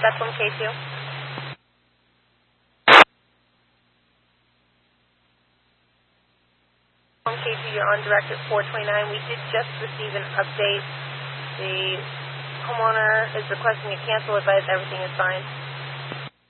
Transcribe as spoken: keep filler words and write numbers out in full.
That's from K two. From K two, you're on direct at four twenty-nine. We did just receive an update. The homeowner is requesting a cancel advice. Everything is fine.